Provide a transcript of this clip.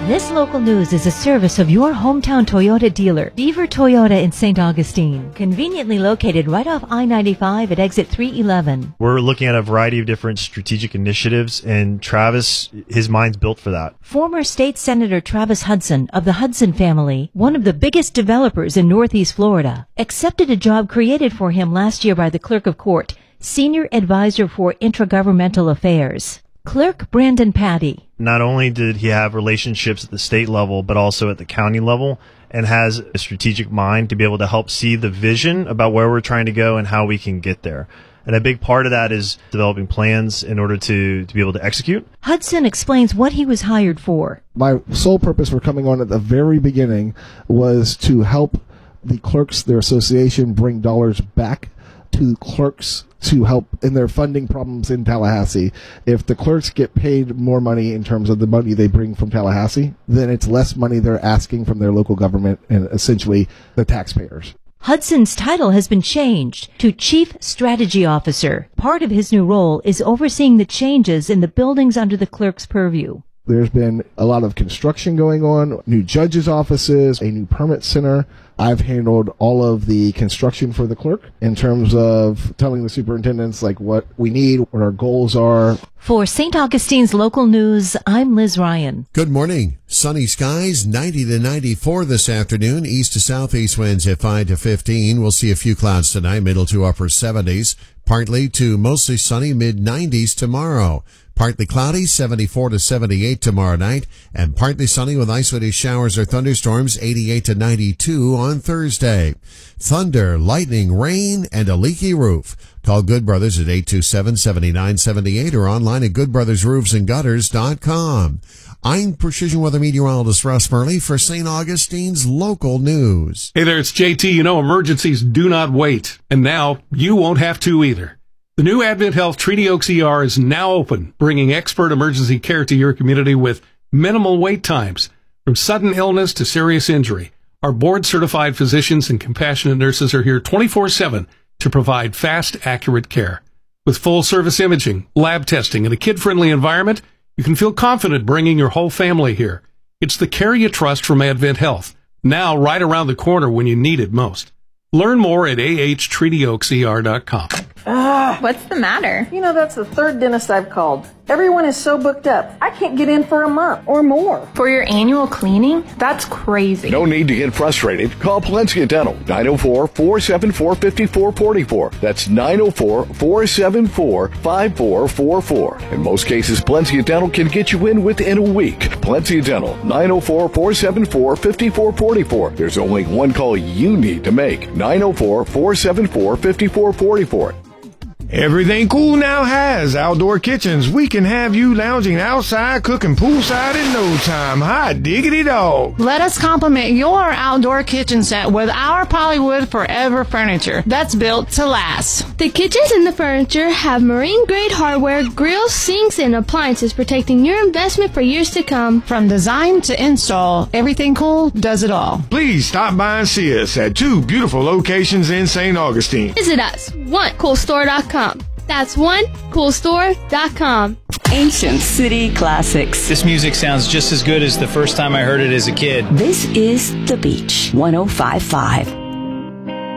This local news is a service of your hometown Toyota dealer, Beaver Toyota in St. Augustine, conveniently located right off I-95 at exit 311. We're looking at a variety of different strategic initiatives, and Travis, his mind's built for that. Former State Senator Travis Hudson of the Hudson family, one of the biggest developers in Northeast Florida, accepted a job created for him last year by the Clerk of Court, Senior Advisor for Intragovernmental Affairs. Clerk Brandon Patty. Not only did he have relationships at the state level, but also at the county level, and has a strategic mind to be able to help see the vision about where we're trying to go and how we can get there. And a big part of that is developing plans in order to be able to execute. Hudson explains what he was hired for. My sole purpose for coming on at the very beginning was to help the clerks, their association, bring dollars back to clerks to help in their funding problems in Tallahassee. If the clerks get paid more money in terms of the money they bring from Tallahassee, then it's less money they're asking from their local government and essentially the taxpayers. Hudson's title has been changed to Chief Strategy Officer. Part of his new role is overseeing the changes in the buildings under the clerk's purview. There's been a lot of construction going on, new judges' offices, a new permit center. I've handled all of the construction for the clerk in terms of telling the superintendents like what we need, what our goals are. For St. Augustine's local news, I'm Liz Ryan. Good morning. Sunny skies, 90 to 94 this afternoon. East to southeast winds at 5 to 15. We'll see a few clouds tonight, middle to upper 70s. Partly to mostly sunny, mid-90s tomorrow. Partly cloudy, 74 to 78 tomorrow night, and partly sunny with isolated showers or thunderstorms, 88 to 92 on Thursday. Thunder, lightning, rain, and a leaky roof. Call Good Brothers at 827-7978 or online at goodbrothersroofsandgutters.com. I'm Precision Weather Meteorologist Russ Murley for St. Augustine's local news. Hey there, it's JT. You know, emergencies do not wait, and now you won't have to either. The new Advent Health Treaty Oaks ER is now open, bringing expert emergency care to your community with minimal wait times. From sudden illness to serious injury, our board-certified physicians and compassionate nurses are here 24/7 to provide fast, accurate care. With full-service imaging, lab testing, and a kid-friendly environment, you can feel confident bringing your whole family here. It's the care you trust from Advent Health, now right around the corner when you need it most. Learn more at ahtreatyoakser.com. What's the matter? You know, that's the third dentist I've called. Everyone is so booked up. I can't get in for a month or more. For your annual cleaning? That's crazy. No need to get frustrated. Call Palencia Dental, 904-474-5444. That's 904-474-5444. In most cases, Palencia Dental can get you in within a week. Palencia Dental, 904-474-5444. There's only one call you need to make, 904-474-5444. Everything Cool Now has outdoor kitchens. We can have you lounging outside, cooking poolside in no time. Hot diggity dog. Let us complement your outdoor kitchen set with our Polywood Forever furniture that's built to last. The kitchens and the furniture have marine-grade hardware, grills, sinks, and appliances protecting your investment for years to come. From design to install, Everything Cool does it all. Please stop by and see us at 2 beautiful locations in St. Augustine. Visit us, onecoolstore.com. That's onecoolstore.com. Ancient City Classics. This music sounds just as good as the first time I heard it as a kid. This is The Beach, 105.5.